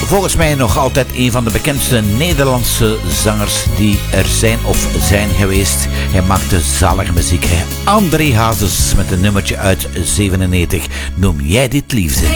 Volgens mij nog altijd een van de bekendste Nederlandse zangers die er zijn of zijn geweest. Hij maakte zalige muziek. André Hazes met een nummertje uit 97. Noem jij dit liefde?